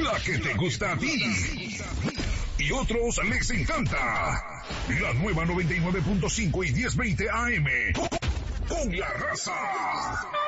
la que te gusta a ti. Y otros les encanta. La nueva 99.5 y 1020 AM. Con la raza.